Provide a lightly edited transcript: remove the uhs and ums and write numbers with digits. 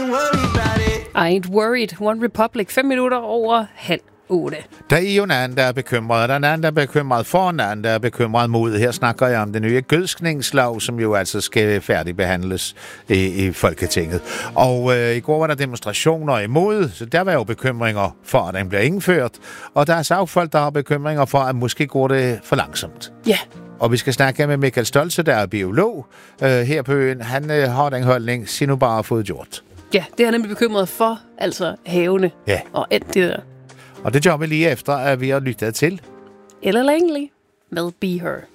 Ain't worried. One Republic, 5 minutter over 7:30. Der er jo en anden, der er bekymret. Der er en anden, der er bekymret for, en anden, der er bekymret mod. Her snakker jeg om det nye gødskningslov, som jo altså skal færdigbehandles i Folketinget. Og i går var der demonstrationer imod, så der var jo bekymringer for, at den bliver indført. Og der er sagfolk, der har bekymringer for, at måske går det for langsomt. Ja. Og vi skal snakke med Michael Stoltze, der er biolog her på øen. Han har den holdning, sig nu bare fået gjort. Ja, det er han nemlig bekymret for, altså havene og alt det der. Og det gør vi lige efter, at vi har lyttet til Ella Langley med Be Her.